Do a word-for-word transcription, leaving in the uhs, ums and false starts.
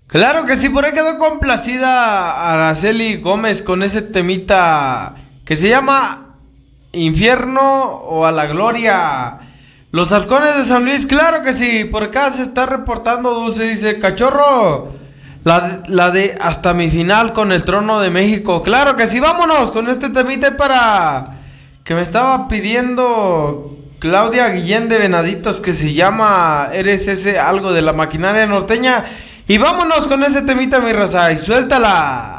Claro que sí, por ahí quedó complacida Araceli Gómez con ese temita que se llama Infierno o a la Gloria. Los halcones de San Luis, claro que sí, por acá se está reportando Dulce, dice, cachorro, la, la de hasta mi final con el trono de México. Claro que sí, vámonos con este temita para que me estaba pidiendo Claudia Guillén de Venaditos, que se llama Eres ese algo de la maquinaria norteña. Y vámonos con ese temita, mi raza, y suéltala.